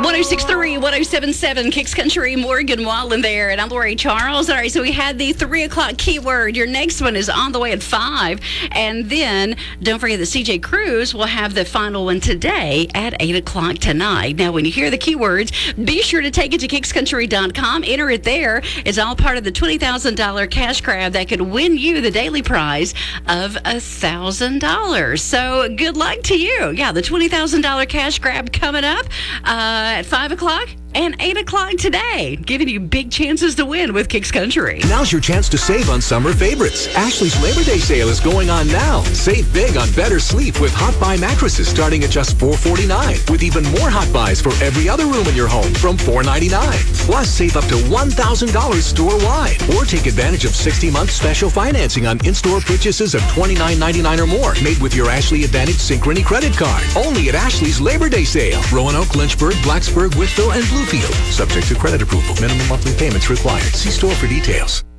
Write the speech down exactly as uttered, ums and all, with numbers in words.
oh six point three, one oh seven point seven, Kicks Country, Morgan Wallen there, and I'm Lori Charles. All right, so we had the three o'clock keyword. Your next one is on the way at five. And then don't forget that C J Cruz will have the final one today at eight o'clock tonight. Now, when you hear the keywords, be sure to take it to kicks country dot com. Enter it there. It's all part of the twenty thousand dollars cash grab that could win you the daily prize of one thousand dollars. So good luck to you. Yeah, the twenty thousand dollars cash grab coming up uh, at five o'clock and eight o'clock today, giving you big chances to win with Kicks Country. Now's your chance to save on summer favorites. Ashley's Labor Day sale is going on now. Save big on better sleep with Hot Buy mattresses starting at just four forty-nine, with even more Hot Buys for every other room in your home from four ninety-nine. Plus, save up to one thousand dollars store-wide. Or take advantage of sixty month special financing on in-store purchases of twenty-nine ninety-nine or more, made with your Ashley Advantage Synchrony credit card. Only at Ashley's Labor Day sale. Roanoke, Lynchburg, Blacksburg, Whitfield, and Bluefield. Subject to credit approval. Minimum monthly payments required. See store for details.